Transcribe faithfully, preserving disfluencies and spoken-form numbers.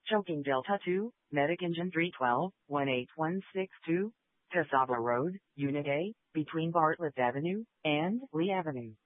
Choking Delta two, Medic Engine three twelve, one eight one six two, Casaba Road, Unit A, between Bartlett Avenue and Lee Avenue.